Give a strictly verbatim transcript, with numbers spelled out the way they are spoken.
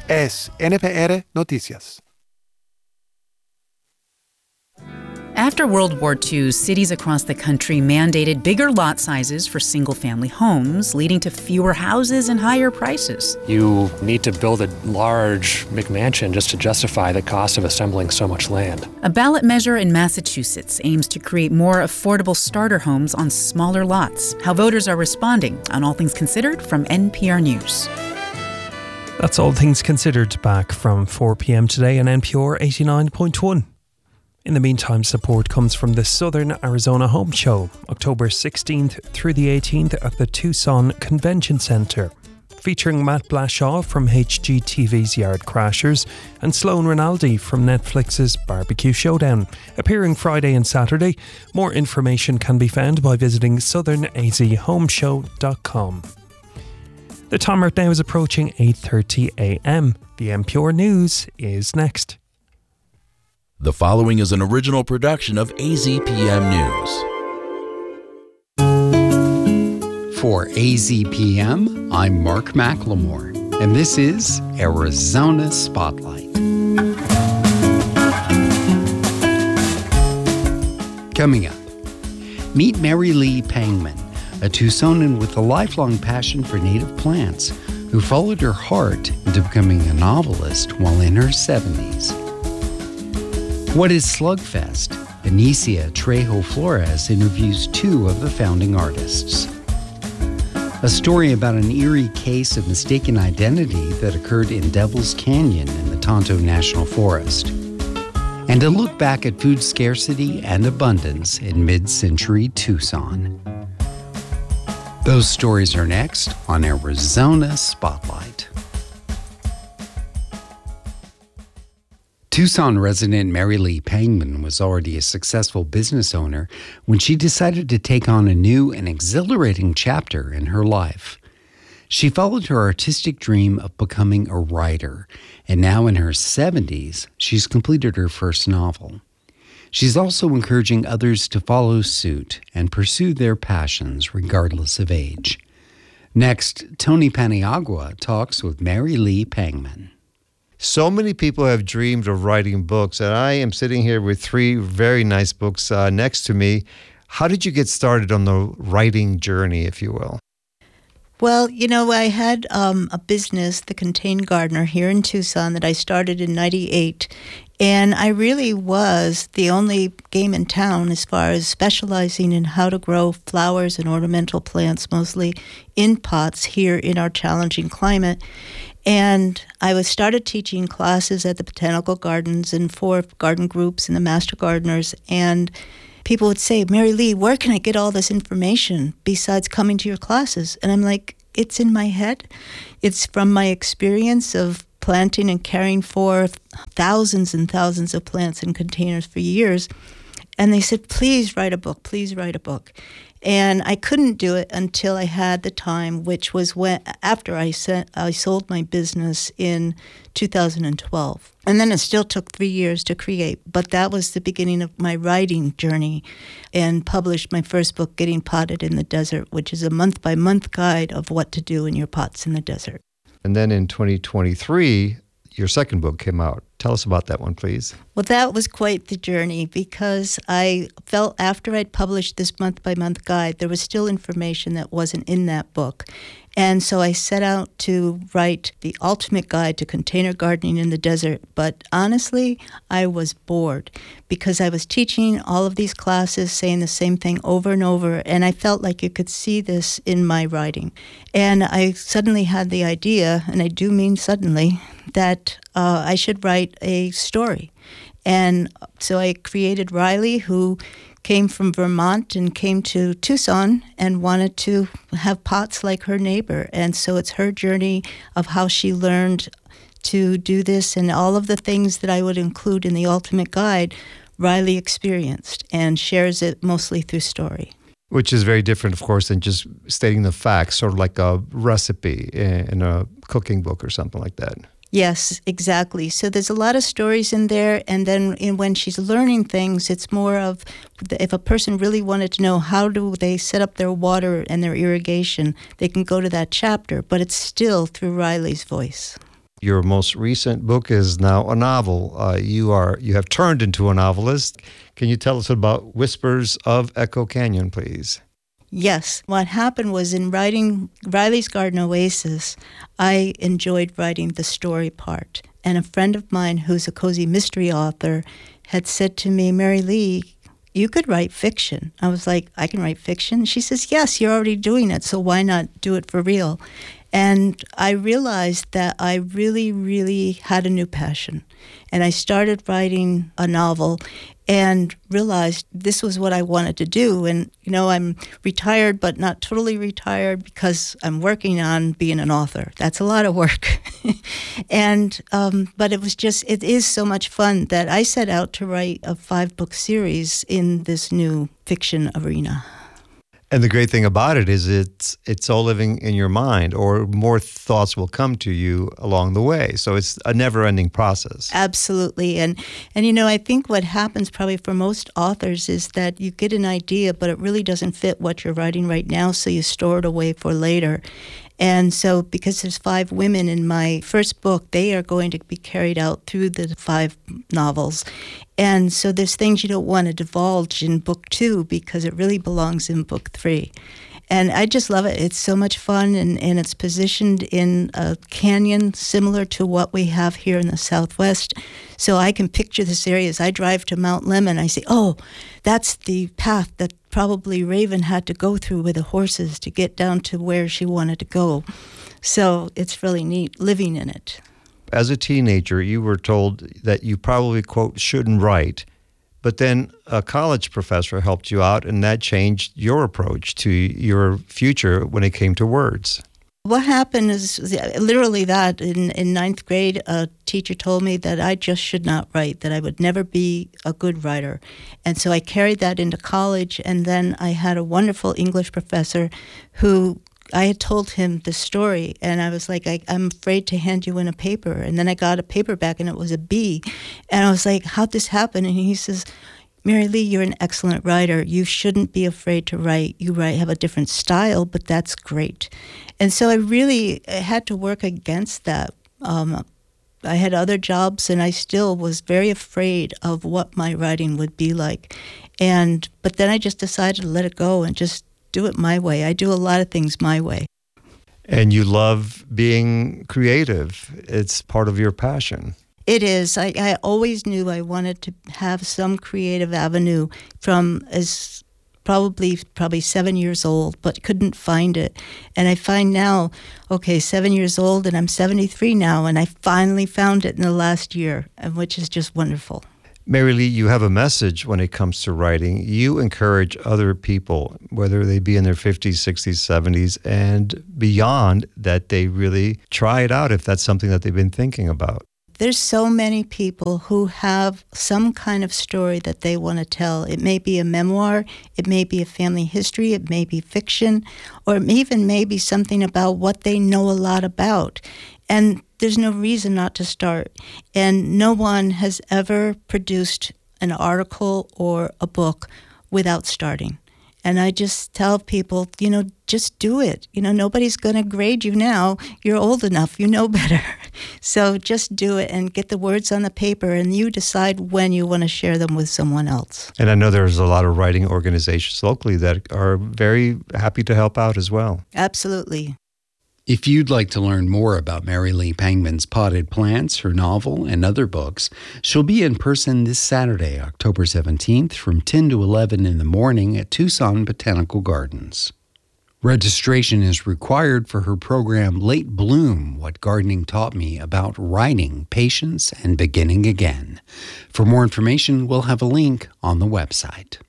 es N P R Noticias. After World War Two, cities across the country mandated bigger lot sizes for single-family homes, leading to fewer houses and higher prices. You need to build a large McMansion just to justify the cost of assembling so much land. A ballot measure in Massachusetts aims to create more affordable starter homes on smaller lots. How voters are responding on All Things Considered from N P R News. That's All Things Considered, back from four p.m. today on N P R eighty-nine point one. In the meantime, support comes from the Southern Arizona Home Show, October sixteenth through the eighteenth at the Tucson Convention Center, featuring Matt Blashaw from H G T V's Yard Crashers and Sloan Rinaldi from Netflix's Barbecue Showdown, appearing Friday and Saturday. More information can be found by visiting southern a z home show dot com. The time right now is approaching eight thirty a.m. The N P R News is next. The following is an original production of A Z P M News. For A Z P M, I'm Mark McLemore, and this is Arizona Spotlight. Coming up, meet Mary Lee Pangman, a Tucsonan with a lifelong passion for native plants who followed her heart into becoming a novelist while in her seventies. What is Slugfest? Benicia Trejo Flores interviews two of the founding artists. A story about an eerie case of mistaken identity that occurred in Devil's Canyon in the Tonto National Forest. And a look back at food scarcity and abundance in mid-century Tucson. Those stories are next on Arizona Spotlight. Tucson resident Mary Lee Pangman was already a successful business owner when she decided to take on a new and exhilarating chapter in her life. She followed her artistic dream of becoming a writer, and now in her seventies, she's completed her first novel. She's also encouraging others to follow suit and pursue their passions regardless of age. Next, Tony Paniagua talks with Mary Lee Pangman. So many people have dreamed of writing books, and I am sitting here with three very nice books uh, next to me. How did you get started on the writing journey, if you will? Well, you know, I had um, a business, The Contained Gardener, here in Tucson that I started in ninety-eight, and I really was the only game in town as far as specializing in how to grow flowers and ornamental plants, mostly in pots here in our challenging climate. And I was started teaching classes at the Botanical Gardens and four garden groups and the Master Gardeners. And people would say, Mary Lee, where can I get all this information besides coming to your classes? And I'm like, it's in my head. It's from my experience of planting and caring for thousands and thousands of plants in containers for years. And they said, please write a book, please write a book. And I couldn't do it until I had the time, which was when after I sent, I sold my business in two thousand twelve. And then it still took three years to create. But that was the beginning of my writing journey, and published my first book, Getting Potted in the Desert, which is a month-by-month guide of what to do in your pots in the desert. And then in twenty twenty-three, your second book came out. Tell us about that one, please. Well, that was quite the journey, because I felt after I'd published this month-by-month guide, there was still information that wasn't in that book. And so I set out to write the ultimate guide to container gardening in the desert. But honestly, I was bored, because I was teaching all of these classes, saying the same thing over and over, and I felt like you could see this in my writing. And I suddenly had the idea, and I do mean suddenly, that uh, I should write a story. And so I created Riley, who came from Vermont and came to Tucson and wanted to have pots like her neighbor. And so it's her journey of how she learned to do this, and all of the things that I would include in the ultimate guide, Riley experienced and shares it mostly through story. Which is very different, of course, than just stating the facts, sort of like a recipe in a cooking book or something like that. Yes, exactly. So there's a lot of stories in there, and then in, when she's learning things, it's more of, if a person really wanted to know how do they set up their water and their irrigation, they can go to that chapter, but it's still through Riley's voice. Your most recent book is now a novel. Uh, you are you have turned into a novelist. Can you tell us about Whispers of Echo Canyon, please? Yes. What happened was in writing Riley's Garden Oasis, I enjoyed writing the story part. And a friend of mine who's a cozy mystery author had said to me, Mary Lee, you could write fiction. I was like, I can write fiction? She says, yes, you're already doing it, so why not do it for real? And I realized that I really, really had a new passion. And I started writing a novel and realized this was what I wanted to do. And, you know, I'm retired, but not totally retired because I'm working on being an author. That's a lot of work. and, um, but it was just, it is so much fun that I set out to write a five-book series in this new fiction arena. And the great thing about it is it's it's all living in your mind, or more thoughts will come to you along the way. So it's a never-ending process. Absolutely. And, and you know, I think what happens probably for most authors is that you get an idea, but it really doesn't fit what you're writing right now, so you store it away for later. And so because there's five women in my first book, they are going to be carried out through the five novels. And so there's things you don't want to divulge in book two because it really belongs in book three. And I just love it. It's so much fun, and, and it's positioned in a canyon similar to what we have here in the Southwest. So I can picture this area as I drive to Mount Lemmon. I say, oh, that's the path that probably Raven had to go through with the horses to get down to where she wanted to go. So it's really neat living in it. As a teenager, you were told that you probably, quote, shouldn't write. But then a college professor helped you out, and that changed your approach to your future when it came to words. What happened is literally that. In, in ninth grade, a teacher told me that I just should not write, that I would never be a good writer. And so I carried that into college, and then I had a wonderful English professor who I had told him the story, and I was like, I, I'm afraid to hand you in a paper. And then I got a paperback, and it was a B. And I was like, how'd this happen? And he says, Mary Lee, you're an excellent writer. You shouldn't be afraid to write. You write, have a different style, but that's great. And so I really I had to work against that. Um, I had other jobs, and I still was very afraid of what my writing would be like. And but then I just decided to let it go and just do it my way. I do a lot of things my way. And you love being creative. It's part of your passion. It is. I, I always knew I wanted to have some creative avenue from as probably probably seven years old, but couldn't find it. And I find now, okay, seven years old, and I'm seventy-three now, and I finally found it in the last year, which is just wonderful. Mary Lee, you have a message when it comes to writing. You encourage other people, whether they be in their fifties, sixties, seventies, and beyond, that they really try it out if that's something that they've been thinking about. There's so many people who have some kind of story that they want to tell. It may be a memoir, it may be a family history, it may be fiction, or it even may be something about what they know a lot about. And there's no reason not to start. And no one has ever produced an article or a book without starting. And I just tell people, you know, just do it. You know, nobody's going to grade you now. You're old enough. You know better. So just do it and get the words on the paper, and you decide when you want to share them with someone else. And I know there's a lot of writing organizations locally that are very happy to help out as well. Absolutely. If you'd like to learn more about Mary Lee Pangman's Potted Plants, her novel, and other books, she'll be in person this Saturday, October seventeenth, from ten to eleven in the morning at Tucson Botanical Gardens. Registration is required for her program Late Bloom, What Gardening Taught Me About Writing, Patience, and Beginning Again. For more information, we'll have a link on the website.